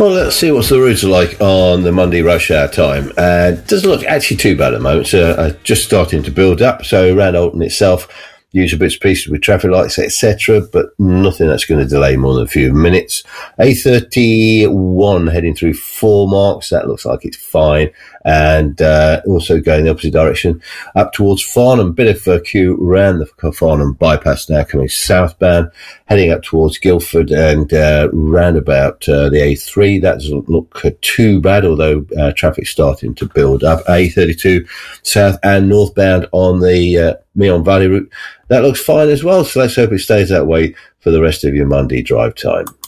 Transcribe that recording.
Well, let's see what's the routes are like on the Monday rush hour time. Doesn't look actually too bad at the moment. So just starting to build up. So around Alton itself, usual bits and pieces with traffic lights, etc., but nothing that's going to delay more than a few minutes. A31 heading through 4 marks. That looks like it's fine. And also going the opposite direction up towards Farnham. Bit of a queue around the Farnham bypass now coming southbound, heading up towards Guildford and round about the A3. That doesn't look too bad, although traffic's starting to build up. A32 south and northbound on the Meon Valley route. That looks fine as well, so let's hope it stays that way for the rest of your Monday drive time.